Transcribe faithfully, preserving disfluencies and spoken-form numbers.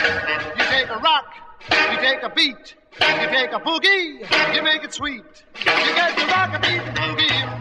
You take a rock, you take a beat, you take a boogie, you make it sweet. You get the rock, a beat, and boogie.